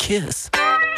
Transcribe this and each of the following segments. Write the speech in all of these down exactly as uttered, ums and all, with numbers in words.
kiss.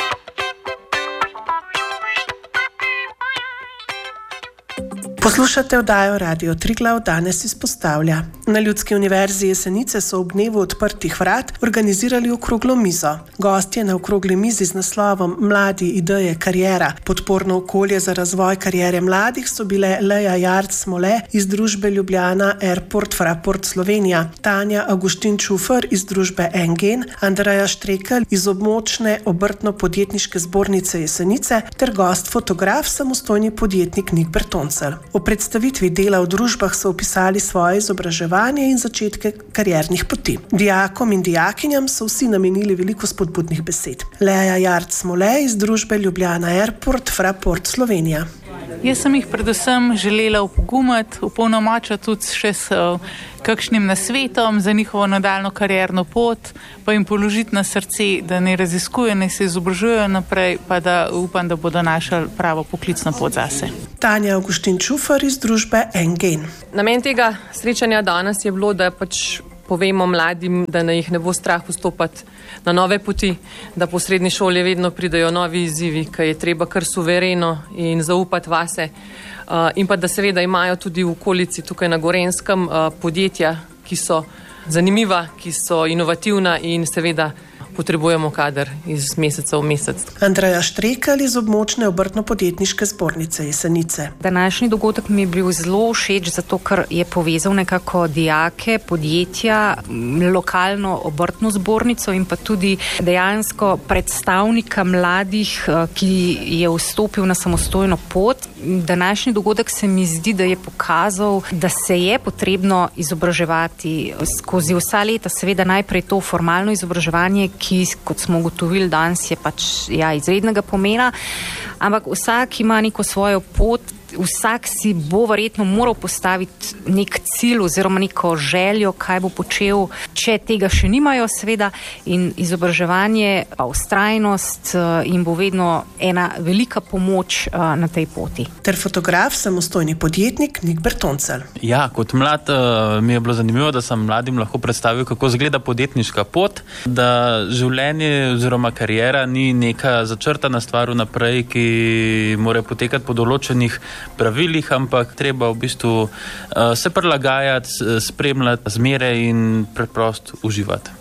Poslušate oddajo Radio Triglav, danes izpostavlja. Na Ljudski univerzi Jesenice so ob dnevu odprtih vrat organizirali okroglo mizo. Gostje na okrogli mizi z naslovom Mladi, ideje, kariera, podporno okolje za razvoj kariere mladih so bile Leja Jarc Smole iz družbe Ljubljana Airport Fraport Slovenija, Tanja Augustin Čufer iz družbe Engen, Andreja Štrekelj iz območne obrtno-podjetniške zbornice Jesenice ter gost fotograf, samostojni podjetnik Nik Bertoncelj. O predstavitvi dela v družbah so opisali svoje izobraževanje in začetke kariernih poti. Dijakom in dijakinjam so vsi namenili veliko spodbudnih besed. Leja Jarc Smole iz družbe Ljubljana Airport Fraport Slovenija. Jaz sem jih predvsem želela opogumiti, opolnomočiti tudi še s kakšnim nasvetom za njihovo nadaljno karierno pot, pa jim položiti na srce, da ne raziskujejo, ne se izobražujejo naprej, pa da upam, da bodo našli pravo poklicno pot zase. Tanja Augustin Čufer iz družbe Engen. Namen tega srečanja danes je bilo, da pač povemo mladim, da ne jih ne bo strah vstopati na nove poti, da po srednji šoli vedno pridejo novi izzivi, ki je treba kar suvereno in zaupati vase. Uh, in pa da seveda imajo tudi v okolici tukaj na Gorenjskem uh, podjetja, ki so zanimiva, ki so inovativna in seveda potrebujemo kader iz meseca v mesec. Andreja Štrekelj iz območne obrtno-podjetniške zbornice Jesenice. Današnji dogodek mi je bil zelo všeč, zato ker je povezal nekako dijake, podjetja, lokalno obrtno zbornico in pa tudi dejansko predstavnika mladih, ki je vstopil na samostojno pot. Današnji dogodek se mi zdi, da je pokazal, da se je potrebno izobraževati skozi vsa leta, seveda najprej to formalno izobraževanje, ki, kot smo ugotovili danes, je pač ja, izrednega pomena, ampak vsak ima neko svojo pot, vsak si bo verjetno moral postaviti nek cilj oziroma neko željo, kaj bo počel, če tega še nimajo, seveda, in izobraževanje, pa vztrajnost jim bo vedno ena velika pomoč na tej poti. Ter fotograf, samostojni podjetnik Nik Bertoncelj. Ja, kot mlad uh, mi je bilo zanimivo, da sem mladim lahko predstavil, kako izgleda podjetniška pot, da življenje oziroma kariera ni neka začrtana stvar vnaprej, ki mora potekati po določenih pravilih, ampak treba v bistvu uh, se prilagajati, spremljati zmere in preprosto uživati.